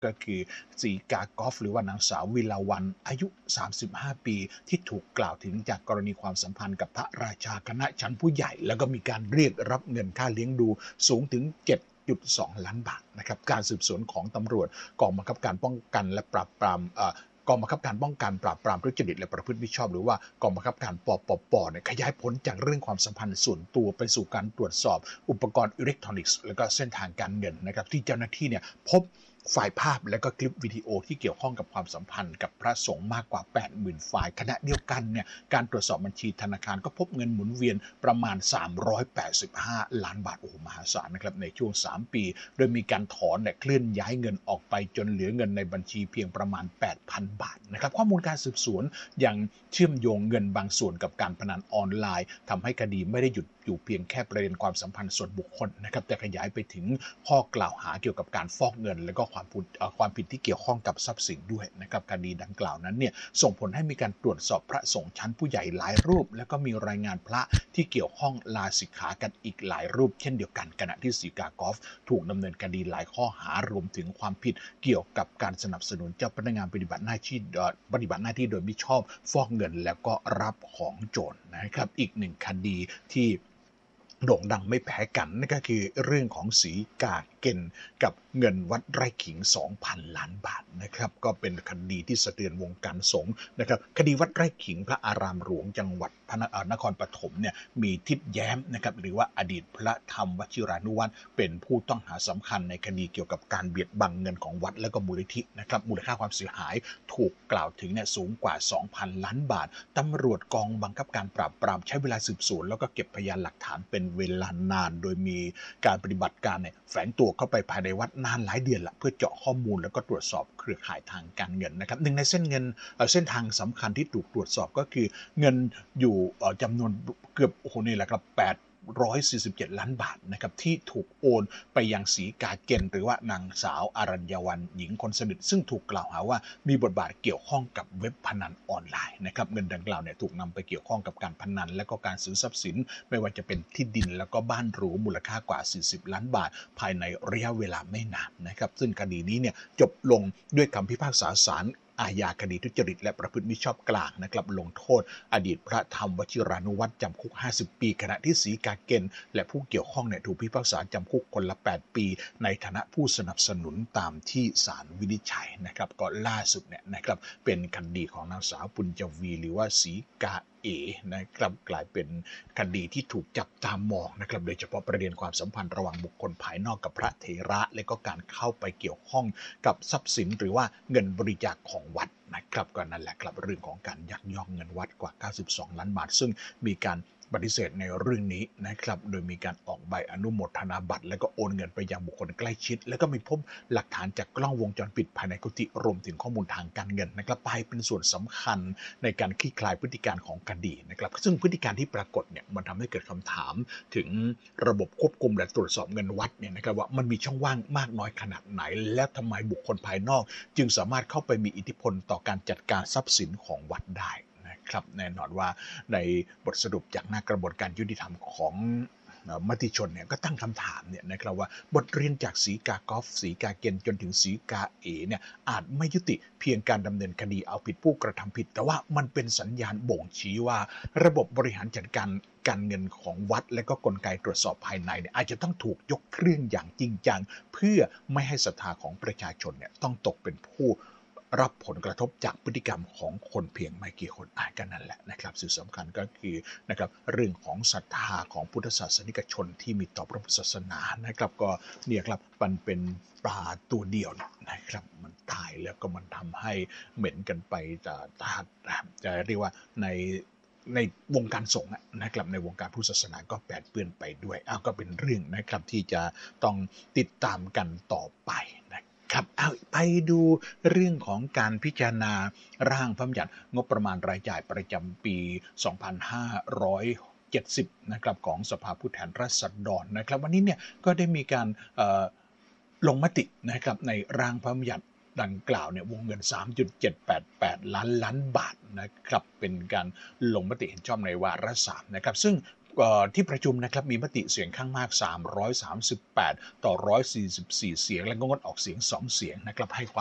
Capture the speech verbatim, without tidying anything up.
ก็คือศรีกากอล์ฟหรือว่านางสาววิลาวันอายุสามสิบห้าปีที่ถูกกล่าวถึงจากกรณีความสัมพันธ์กับพระราชาคณะชั้นผู้ใหญ่แล้วก็มีการเรียกรับเงินค่าเลี้ยงดูสูงถึงเจ็ดจุดสองล้านบาทนะครับการสืบสวนของตำรวจกองบังคับการป้องกันและปราบปรามกองบังคับการป้องกันปราบปรามทุจริตและประพฤติมิชอบหรือว่ากองบังคับการปปปเนี่ยขยายผลจากเรื่องความสัมพันธ์ส่วนตัวไปสู่การตรวจสอบอุปกรณ์อิเล็กทรอนิกส์และก็เส้นทางการเงินนะครับที่เจ้าหน้าที่เนี่ยพบไฟล์ภาพและก็คลิปวิดีโอที่เกี่ยวข้องกับความสัมพันธ์กับพระสงฆ์มากกว่า แปดหมื่น ไฟล์ขณะเดียวกันเนี่ยการตรวจสอบบัญชีธนาคารก็พบเงินหมุนเวียนประมาณสามร้อยแปดสิบห้าล้านบาทโอ้โหมหาศาลนะครับในช่วงสามปีโดยมีการถอนและเคลื่อนย้ายเงินออกไปจนเหลือเงินในบัญชีเพียงประมาณ แปดพัน บาทนะครับข้อมูลการสืบสวนยังเชื่อมโยงเงินบางส่วนกับการพนันออนไลน์ทำให้คดีไม่ได้หยุดอยู่เพียงแค่ประเด็นความสัมพันธ์ส่วนบุคคลนะครับแต่ขยายไปถึงข้อกล่าวหาเกี่ยวกับการฟอกเงินและก็ความผิดความผิดที่เกี่ยวข้องกับทรัพย์สินด้วยนะครับคดีดังกล่าวนั้นเนี่ยส่งผลให้มีการตรวจสอบพระสงฆ์ชั้นผู้ใหญ่หลายรูปแล้วก็มีรายงานพระที่เกี่ยวข้องลาสิกขากันอีกหลายรูปเช่นเดียวกันขณะที่ศรีกากอล์ฟถูกดำเนินคดีหลายข้อหารวมถึงความผิดเกี่ยวกับการสนับสนุนเจ้าพนักงานปฏิบัติหน้าที่ปฏิบัติหน้าที่โดยมิชอบฟอกเงินแล้วก็รับของโจรนะครับอีกหนึ่งคดีที่โด่งดังไม่แพ้กันนั่นก็คือเรื่องของศรีกาเกณฑ์กับเงินวัดไร่ขิง สองพัน ล้านบาทนะครับก็เป็นคดีที่สะเทือนวงการสงฆ์นะครับคดีวัดไร่ขิงพระอารามหลวงจังหวัดพระนครปฐมเนี่ยมีทิศแย้มนะครับหรือว่าอดีตพระธรรมวชิรานุวัตรเป็นผู้ต้องหาสำคัญในคดีเกี่ยวกับการเบียดบังเงินของวัดและก็มูลนิธินะครับมูลค่าความเสียหายถูกกล่าวถึงเนี่ยสูงกว่า สองพัน ล้านบาทตำรวจกองบังคับการปราบปรามใช้เวลาสืบสวนแล้วก็เก็บพยานหลักฐานเป็นเวลานานโดยมีการปฏิบัติการเนี่ยแฝงตัวเข้าไปภายในวัดนานหลายเดือนละเพื่อเจาะข้อมูลแล้วก็ตรวจสอบเครือข่ายทางการเงินนะครับหนึ่งในเส้นเงินเส้นทางสำคัญที่ถูกตรวจสอบก็คือเงินอยู่จำนวนเกือบโอ้โหนี่แหละครับแปดร้อยสี่สิบเจ็ดล้านบาทนะครับที่ถูกโอนไปยังศรีกาเกณฑ์หรือว่านางสาวอารัญญวันหญิงคนสนิทซึ่งถูกกล่าวหาว่ามีบทบาทเกี่ยวข้องกับเว็บพนันออนไลน์นะครับเงินดังกล่าวเนี่ยถูกนำไปเกี่ยวข้องกับการพนันและก็การซื้อทรัพย์สินไม่ว่าจะเป็นที่ดินแล้วก็บ้านหรูมูลค่ากว่าสี่สิบล้านบาทภายในระยะเวลาไม่นานนะครับซึ่งคดีนี้เนี่ยจบลงด้วยคำพิพากษาศาลอาญาคดีทุจริตและประพฤติมิชอบกลางนะครับลงโทษอดีตพระธรรมวชิรานุวัตรจำคุกห้าสิบปีขณะที่ศรีกาเกณฑ์และผู้เกี่ยวข้องเนี่ยถูกพิพากษาจำคุกคนละแปดปีในฐานะผู้สนับสนุนตามที่ศาลวินิจฉัยนะครับก็ล่าสุดเนี่ยนะครับเป็นคดีของนางสาวปุญจวีหรือว่าศรีกาเอนะครับกลายเป็นคดีที่ถูกจับตามองนะครับโดยเฉพาะประเด็นความสัมพันธ์ระหว่างบุคคลภายนอกกับพระเถระและก็การเข้าไปเกี่ยวข้องกับทรัพย์สินหรือว่าเงินบริจาคของวัดนะครับก็นั่นแหละครับเรื่องของการยักยอกเงินวัดกว่าเก้าสิบสองล้านบาทซึ่งมีการปฏิเสธในเรื่องนี้นะครับโดยมีการออกใบอนุโมทนาบัตรและก็โอนเงินไปยังบุคคลใกล้ชิดแล้วก็มีพบหลักฐานจากกล้องวงจรปิดภายในกุฏิรวมถึงข้อมูลทางการเงินนะครับไปเป็นส่วนสำคัญในการคลี่คลายพฤติการของคดีนะครับซึ่งพฤติการที่ปรากฏเนี่ยมันทำให้เกิดคำถามถึงระบบควบคุมและตรวจสอบเงินวัดเนี่ยนะครับว่ามันมีช่องว่างมากน้อยขนาดไหนและทำไมบุคคลภายนอกจึงสามารถเข้าไปมีอิทธิพลต่อการจัดการทรัพย์สินของวัดได้ครับแน่นอนว่าในบทสรุปจากหน้ากระบวนการยุติธรรมของมติชนเนี่ยก็ตั้งคำถามเนี่ยนะครับว่าบทเรียนจากศรีกากอล์ฟศรีกาเกณฑ์จนถึงศรีกาเอเนี่ยอาจไม่ยุติเพียงการดำเนินคดีเอาผิดผู้กระทำผิดแต่ว่ามันเป็นสัญญาณบ่งชี้ว่าระบบบริหารจัดการการเงินของวัดและก็กลไกตรวจสอบภายในเนี่ยอาจจะต้องถูกยกเครื่องอย่างจริงจังเพื่อไม่ให้ศรัทธาของประชาชนเนี่ยต้องตกเป็นผู้รับผลกระทบจากพฤติกรรมของคนเพียงไม่กี่คนอ่านกันนั่นแหละนะครับสิ่งสำคัญก็คือนะครับเรื่องของศรัทธาของพุทธศาสนิกชนที่มีต่อพระพุทธศาสนานะครับก็เนี่ยครับมันเป็นปลาตัวเดียวนะครับมันตายแล้วก็มันทำให้เหม็นกันไปจะจะเรียกว่าในในวงการสงฆ์นะครับในวงการพุทธศาสนาก็แปดเปื้อนไปด้วยอ้าวก็เป็นเรื่องนะครับที่จะต้องติดตามกันต่อไปนะครับเอาไปดูเรื่องของการพิจารณาร่างพระบัญญัติงบประมาณรายจ่ายประจำปี สองพันห้าร้อยเจ็ดสิบ นะครับของสภาผู้แทนราษฎรนะครับวันนี้เนี่ยก็ได้มีการลงมตินะครับในร่างพระบัญญัติดังกล่าวเนี่ยวงเงิน สามจุดเจ็ดแปดแปด ล้านล้านบาทนะครับเป็นการลงมติเห็นชอบในวาระสามนะครับซึ่งที่ประชุมนะครับมีมติเสียงข้างมากสามร้อยสามสิบแปดต่อหนึ่งร้อยสี่สิบสี่เสียงและก็งดออกเสียงสองเสียงนะครับให้